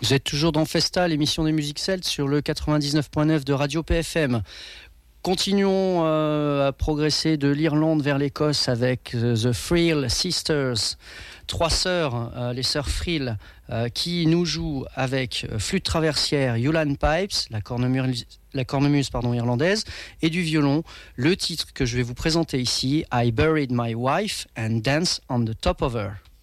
Vous êtes toujours dans Festa, l'émission des musiques celtes sur le 99.9 de Radio PFM. Continuons à progresser de l'Irlande vers l'Écosse avec The Frill Sisters, trois sœurs, les sœurs Frill, qui nous jouent avec flûte traversière, Ulan Pipes, la cornemuse irlandaise, et du violon, le titre que je vais vous présenter ici, I Buried My Wife and Dance on the Top of Her.